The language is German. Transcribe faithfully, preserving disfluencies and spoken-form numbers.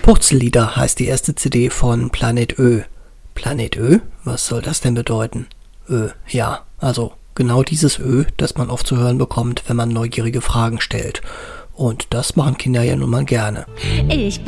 Purzellieder heißt die erste C D von Planet Ö. Planet Ö? Was soll das denn bedeuten? Ö, ja, also genau dieses Ö, das man oft zu hören bekommt, wenn man neugierige Fragen stellt. Und das machen Kinder ja nun mal gerne. Ich